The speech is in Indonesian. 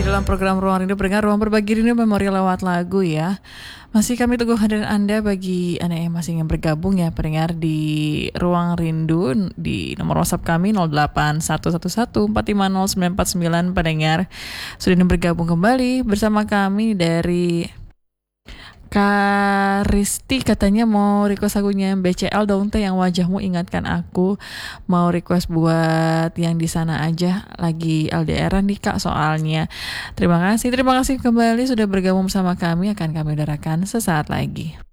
dalam program Ruang Rindu, pendengar Ruang Berbagi Rindu Memori lewat lagu ya. Masih kami tunggu kehadiran Anda bagi Anda yang masih ingin bergabung ya pendengar di Ruang Rindu di nomor WhatsApp kami 0811150949 pendengar. Sudah ingin bergabung kembali bersama kami dari Kak Risti, katanya mau request lagunya BCL dong teh, yang wajahmu ingatkan aku. Mau request buat yang di sana aja, lagi LDRan nih Kak soalnya. Terima kasih kembali sudah bergabung bersama kami, akan kami udarakan sesaat lagi.